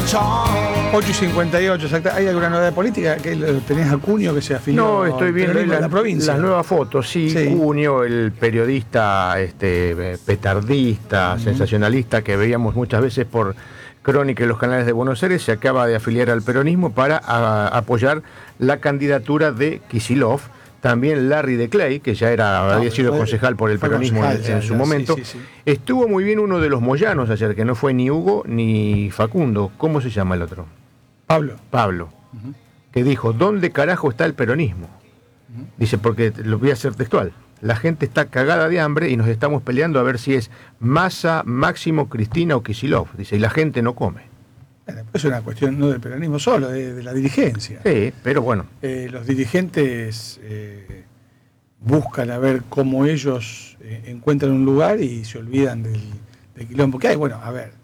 8:58, exacto. ¿Hay alguna novedad política? ¿Que tenés a Cunio que se afilió? No, estoy viendo en la provincia? las nuevas fotos, sí. Cunio, el periodista petardista, sensacionalista que veíamos muchas veces por Crónica y los canales de Buenos Aires, se acaba de afiliar al peronismo para apoyar la candidatura de Kicillof. También Larry de Clay, que ya había sido concejal por el peronismo en su momento. Sí. Estuvo muy bien uno de los moyanos ayer, que no fue ni Hugo ni Facundo. ¿Cómo se llama el otro? Pablo. Que dijo, ¿dónde carajo está el peronismo? Dice, porque lo voy a hacer textual. La gente está cagada de hambre y nos estamos peleando a ver si es Massa, Máximo, Cristina o Kicillof. Dice, y la gente no come. Bueno, es una cuestión no del peronismo solo, de la dirigencia. Sí, pero bueno. Los dirigentes buscan a ver cómo ellos encuentran un lugar y se olvidan del quilombo que hay. Bueno, a ver,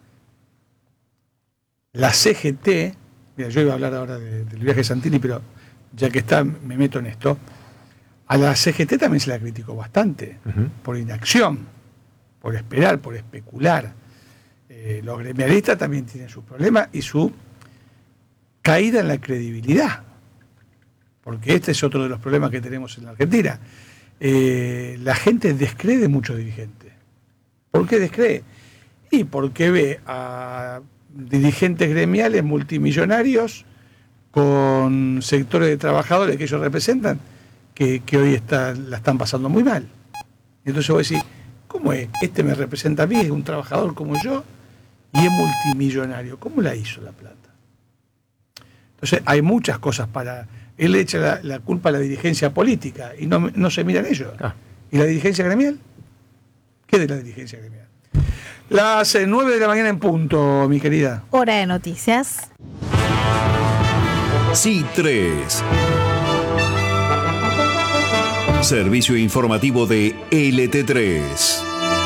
la CGT, mira, yo iba a hablar ahora del viaje de Santini, pero ya que está, me meto en esto. A la CGT también se la criticó bastante, por inacción, por esperar, por especular. Los gremialistas también tienen sus problemas y su caída en la credibilidad, porque este es otro de los problemas que tenemos en la Argentina. La gente descree de muchos dirigentes. ¿Por qué descree? Y porque ve a dirigentes gremiales multimillonarios con sectores de trabajadores que ellos representan que hoy la están pasando muy mal. Entonces vos decís, ¿cómo es? Este me representa a mí, es un trabajador como yo y es multimillonario. ¿Cómo la hizo la plata? Entonces hay muchas cosas para... Él le echa la culpa a la dirigencia política y no se miran ellos. ¿Y la dirigencia gremial? ¿Qué de la dirigencia gremial? Las 9 de la mañana en punto, mi querida. Hora de noticias. Sí, 3. Servicio informativo de LT3.